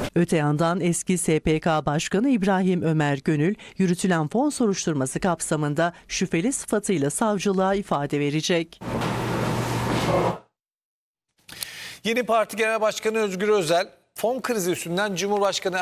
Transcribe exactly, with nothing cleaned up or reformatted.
Öte yandan eski S P K Başkanı İbrahim Ömer Gönül, yürütülen fon soruşturması kapsamında şüpheli sıfatıyla savcılığa ifade verecek. Yeni Parti Genel Başkanı Özgür Özel, fon krizi üstünden Cumhurbaşkanı